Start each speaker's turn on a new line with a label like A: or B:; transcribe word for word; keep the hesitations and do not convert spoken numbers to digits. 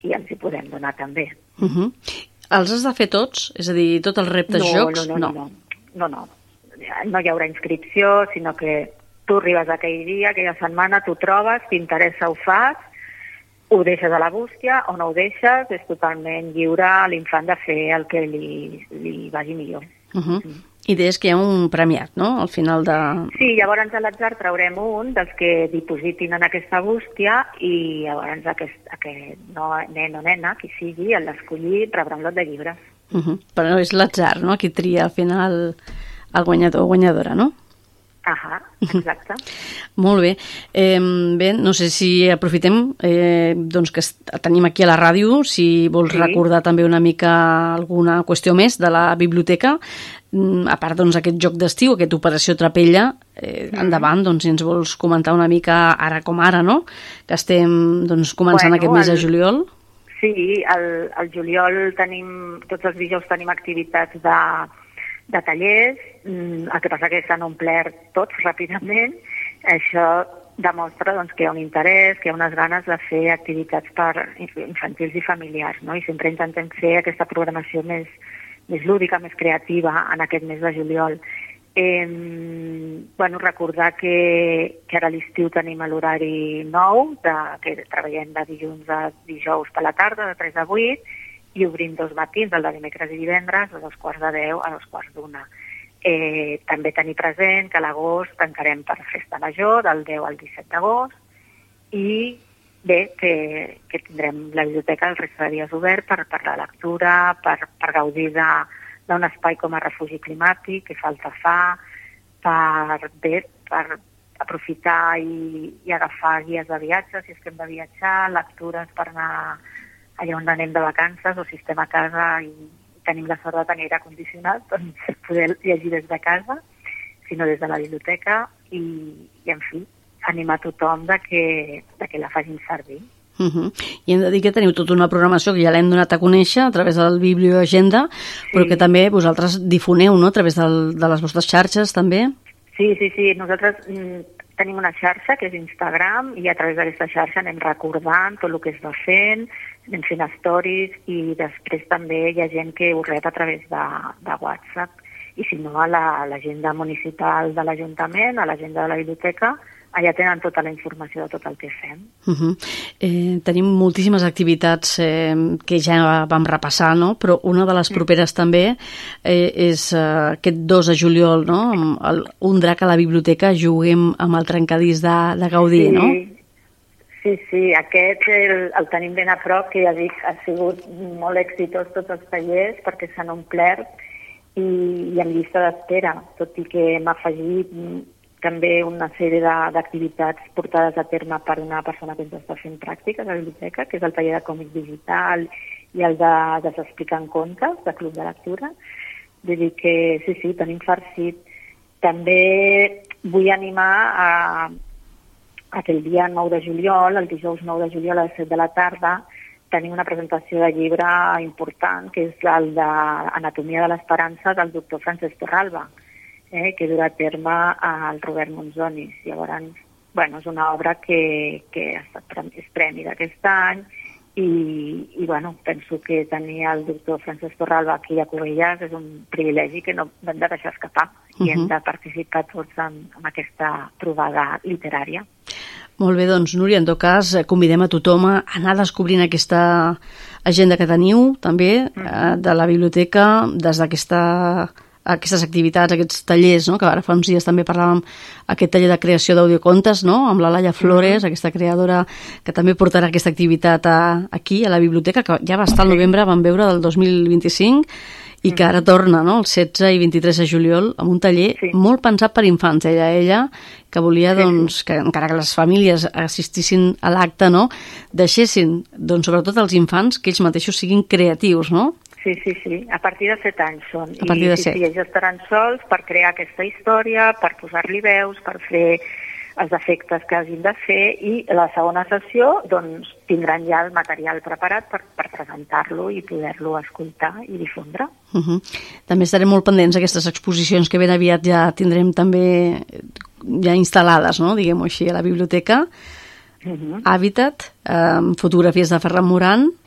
A: i els hi podem donar també.
B: Uh -huh. Els has de fer tots? És a dir, tots els reptes
A: no,
B: jocs?
A: No, no, no, no, no, no. No hi haurà inscripció, sinó que tu arribes aquell dia, aquella setmana, t'ho trobes, t'interessa, ho fas, ho deixes a la bústia o no ho deixes, és totalment lliure a l'infant de fer el que li, li vagi millor.
B: Uh -huh. mm. I deies que hi ha un premiat, no?, al final de...
A: Sí, llavors a l'atzar traurem un dels que dipositin en aquesta bústia i llavors aquest, aquest no, nen o nena, qui sigui, l'escollir, rebrà un lot de llibres.
B: Uh -huh. Però és l'atzar, no?, qui tria al final el guanyador o guanyadora, no?
A: Ahà, exacte.
B: Molt bé. Eh, bé, no sé si aprofitem eh, doncs que tenim aquí a la ràdio, si vols sí. recordar també una mica alguna qüestió més de la biblioteca, a part doncs aquest joc d'estiu, aquesta operació Trapella, eh, mm. endavant, doncs si ens vols comentar una mica ara com ara, no?, que estem doncs començant bueno, aquest mes el... de juliol.
A: Sí, el, el juliol tenim, tots els dijous tenim activitats de de tallers, el que passa que s'han omplert tots ràpidament. Això demostra doncs, que hi ha un interès, que hi ha unes ganes de fer activitats per infantils i familiars, no? I sempre intentem fer aquesta programació més, més lúdica, més creativa en aquest mes de juliol. Eh, bueno, recordar que, que ara a l'estiu tenim l'horari nou, de, que treballem de dilluns a dijous per la tarda, de tres a vuit, i obrim dos matins, el de dimecres i divendres, de dos quarts de deu a dos quarts d'una. Eh, també tenir present que a l'agost tancarem per Festa Major, del deu al disset d'agost, i bé, que, que tindrem la biblioteca el resta de dies obert per, per la lectura, per, per gaudir d'un espai com a refugi climàtic, que falta fa, per, bé, per aprofitar i, i agafar guies de viatge, si és que hem de viatjar, lectures per anar allà on anem de vacances o si estem a casa i tenim la sort de tenir aire condicionat, doncs poder llegir des de casa, sinó des de la biblioteca i, i en fi, animar tothom de que, de que la facin servir.
B: Uh -huh. I hem de dir que teniu tota una programació que ja l'hem donat a conèixer a través del Biblioagenda, sí. però que també vosaltres difoneu, no?, a través del, de les vostres xarxes, també.
A: Sí, sí, sí. Nosaltres mm, tenim una xarxa, que és Instagram, i a través d'aquesta xarxa anem recordant tot el que es va fent, anem fent stories, i després també hi ha gent que ho rep a través de, de WhatsApp. I si no, a l'agenda municipal de l'Ajuntament, a l'agenda de la biblioteca, allà tenen tota la informació de tot el que fem.
B: Uh -huh. eh, tenim moltíssimes activitats eh, que ja vam repassar, no? Però una de les properes mm. també eh, és eh, aquest dos de juliol, no? Amb el, un drac a la biblioteca, juguem amb el trencadís de, de Gaudí,
A: sí.
B: no?
A: Sí, sí, aquest el, el tenim ben a prop, que ja dic, ha sigut molt exitós tots els tallers perquè s'han omplert i, i en llista d'espera, tot i que hem afegit també una sèrie d'activitats portades a terme per una persona que ens està fent pràctiques a la biblioteca, que és el taller de còmic digital i el de Desexplicant contes, de Club de Lectura. Vull dir que sí, sí, tenim farcit. També vull animar a, a que el dia nou de juliol, el dijous nou de juliol a les set de la tarda, tenim una presentació de llibre important, que és el d'Anatomia de l'Esperança del doctor Francesc Torralba, Eh, que durà a terme al Robert Monzonis. Llavors, bueno, és una obra que, que ha estat és premi d'aquest any i, i bueno, penso que tenir el doctor Francesc Torralba aquí a Cubelles és un privilegi que no hem de deixar escapar uh -huh. i hem de participar tots en, en aquesta trobada literària.
B: Molt bé, doncs, Núria, en tot cas, convidem a tothom a anar descobrint aquesta agenda que teniu, també, uh -huh. eh, de la biblioteca, des d'aquesta... aquestes activitats, aquests tallers, no?, que ara fa uns dies també parlàvem, aquest taller de creació d'audiocontes, no?, amb la Laia Flores, mm-hmm. aquesta creadora que també portarà aquesta activitat a, aquí, a la biblioteca, que ja va estar al novembre, vam veure, del dos mil vint-i-cinc, i que ara torna, no?, el setze i vint-i-tres de juliol, amb un taller sí. molt pensat per infants. Ella, ella que volia, doncs, que encara que les famílies assistissin a l'acte, no?, deixessin, doncs, sobretot els infants, que ells mateixos siguin creatius, no?,
A: Sí, sí, sí. A partir de set anys són.
B: A partir de
A: I
B: set.
A: Sí, sí, ells estaran sols per crear aquesta història, per posar-li veus, per fer els efectes que hagin de fer, i la segona sessió doncs, tindran ja el material preparat per, per presentar-lo i poder-lo escoltar i difondre.
B: Uh -huh. També estarem molt pendents d'aquestes exposicions que ben aviat ja tindrem també ja instal·lades, no?, diguem-ho així, a la biblioteca. Uh -huh. Hàbitat, amb fotografies de Ferran Moran,